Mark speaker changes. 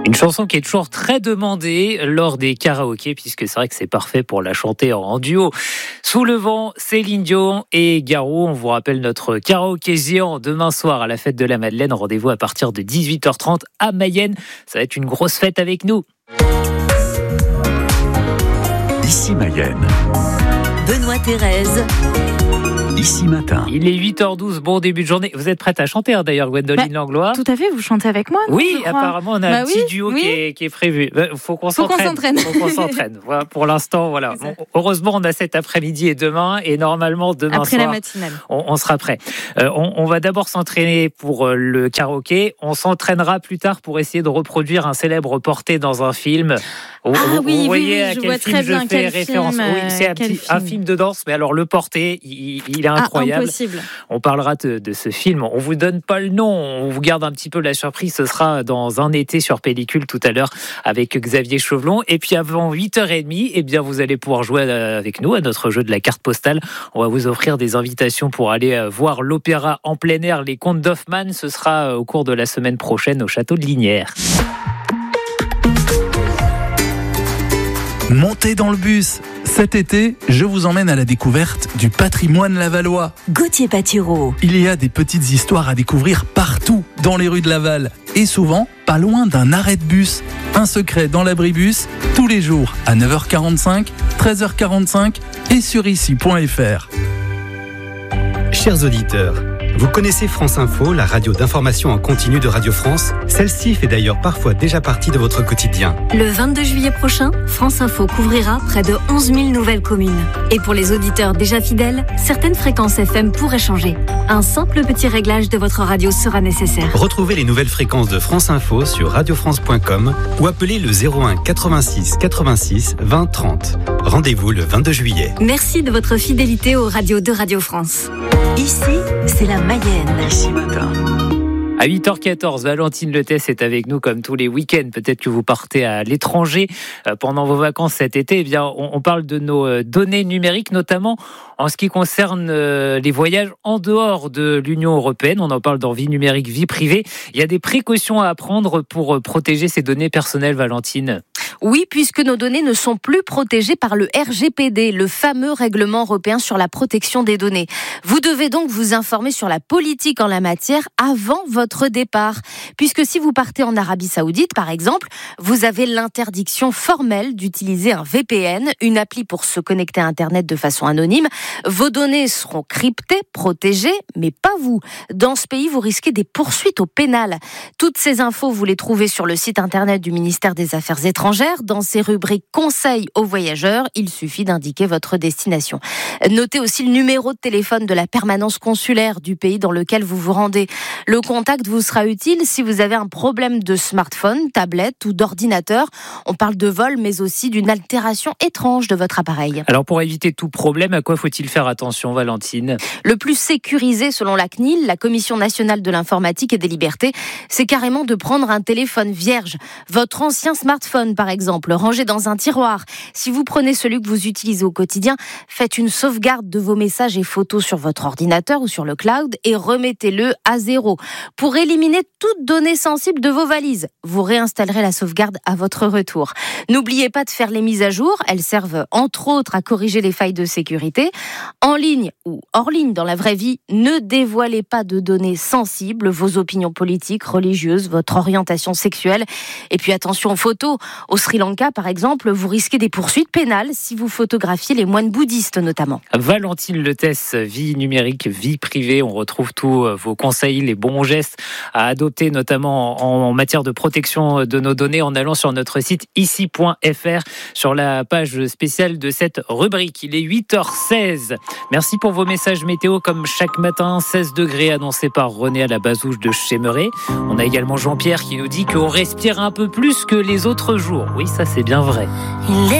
Speaker 1: Une chanson qui est toujours très demandée lors des karaokés, puisque c'est vrai que c'est parfait pour la chanter en duo. Sous le vent, Céline Dion et Garou. On vous rappelle notre karaoké géant demain soir à la fête de la Madeleine. Rendez-vous à partir de 18h30 à Mayenne. Ça va être une grosse fête avec nous.
Speaker 2: Ici Mayenne.
Speaker 3: Benoît Thérèse.
Speaker 2: Ici matin.
Speaker 1: Il est 8h12, bon début de journée. Vous êtes prête à chanter d'ailleurs, Gwendoline Langlois?
Speaker 4: Tout à fait, vous chantez avec moi, non?
Speaker 1: Oui, apparemment on a un petit duo qui est prévu. Faut qu'on s'entraîne. Voilà, pour l'instant, voilà. Bon, heureusement, on a cet après-midi et demain, et normalement demain
Speaker 4: après
Speaker 1: soir,
Speaker 4: la matinale,
Speaker 1: on sera prêt. On va d'abord s'entraîner pour le karaoké. On s'entraînera plus tard pour essayer de reproduire un célèbre porté dans un film. Vous voyez à quel film je fais référence. Oui, c'est un film de danse, mais alors le porté, il est incroyable.
Speaker 4: Impossible.
Speaker 1: On parlera de ce film. On vous donne pas le nom, on vous garde un petit peu la surprise. Ce sera dans un été sur pellicule tout à l'heure avec Xavier Chauvelon. Et puis avant 8h30, eh bien vous allez pouvoir jouer avec nous à notre jeu de la carte postale. On va vous offrir des invitations pour aller voir l'opéra en plein air, les Contes d'Hoffmann. Ce sera au cours de la semaine prochaine au château de Lignières.
Speaker 5: Montez dans le bus. Cet été, je vous emmène à la découverte du patrimoine lavallois.
Speaker 3: Gauthier Patureau.
Speaker 5: Il y a des petites histoires à découvrir partout dans les rues de Laval et souvent pas loin d'un arrêt de bus. Un secret dans l'abribus, tous les jours à 9h45, 13h45 et sur ici.fr.
Speaker 6: Chers auditeurs, vous connaissez France Info, la radio d'information en continu de Radio France? Celle-ci fait d'ailleurs parfois déjà partie de votre quotidien.
Speaker 3: Le 22 juillet prochain, France Info couvrira près de 11 000 nouvelles communes. Et pour les auditeurs déjà fidèles, certaines fréquences FM pourraient changer. Un simple petit réglage de votre radio sera nécessaire.
Speaker 6: Retrouvez les nouvelles fréquences de France Info sur radiofrance.com ou appelez le 01 86 86 20 30. Rendez-vous le 22 juillet.
Speaker 3: Merci de votre fidélité aux radios de Radio France. Ici, c'est la Mayenne.
Speaker 2: Ici matin.
Speaker 1: À 8h14, Valentine Letès est avec nous comme tous les week-ends. Peut-être que vous partez à l'étranger pendant vos vacances cet été. Eh bien, on parle de nos données numériques, notamment en ce qui concerne les voyages en dehors de l'Union européenne. On en parle dans Vie numérique, vie privée. Il y a des précautions à prendre pour protéger ces données personnelles, Valentine.
Speaker 7: Oui, puisque nos données ne sont plus protégées par le RGPD, le fameux règlement européen sur la protection des données. Vous devez donc vous informer sur la politique en la matière avant votre départ. Puisque si vous partez en Arabie Saoudite, par exemple, vous avez l'interdiction formelle d'utiliser un VPN, une appli pour se connecter à Internet de façon anonyme. Vos données seront cryptées, protégées, mais pas vous. Dans ce pays, vous risquez des poursuites au pénal. Toutes ces infos, vous les trouvez sur le site Internet du ministère des Affaires étrangères. Dans ces rubriques conseils aux voyageurs, il suffit d'indiquer votre destination. Notez aussi le numéro de téléphone de la permanence consulaire du pays dans lequel vous vous rendez. Le contact vous sera utile si vous avez un problème de smartphone, tablette ou d'ordinateur. On parle de vol, mais aussi d'une altération étrange de votre appareil.
Speaker 1: Alors pour éviter tout problème, à quoi faut-il faire attention, Valentine?
Speaker 7: Le plus sécurisé selon la CNIL, la Commission nationale de l'informatique et des libertés, c'est carrément de prendre un téléphone vierge. Votre ancien smartphone, par exemple, rangé dans un tiroir. Si vous prenez celui que vous utilisez au quotidien, faites une sauvegarde de vos messages et photos sur votre ordinateur ou sur le cloud et remettez-le à zéro. Pour éliminer toute donnée sensible de vos valises, vous réinstallerez la sauvegarde à votre retour. N'oubliez pas de faire les mises à jour. Elles servent entre autres à corriger les failles de sécurité. En ligne ou hors ligne dans la vraie vie, ne dévoilez pas de données sensibles, vos opinions politiques, religieuses, votre orientation sexuelle. Et puis attention aux photos. Au Sri Lanka, par exemple, vous risquez des poursuites pénales si vous photographiez les moines bouddhistes notamment.
Speaker 1: Valentine Letès, vie numérique, vie privée. On retrouve tous vos conseils, les bons gestes à adopter, notamment en matière de protection de nos données, en allant sur notre site ici.fr, sur la page spéciale de cette rubrique. Il est 8h16. Merci pour vos messages météo, comme chaque matin. 16 degrés annoncés par René à la Bazouge de Chémeret. On a également Jean-Pierre qui nous dit qu'on respire un peu plus que les autres jours. Oui, ça c'est bien vrai.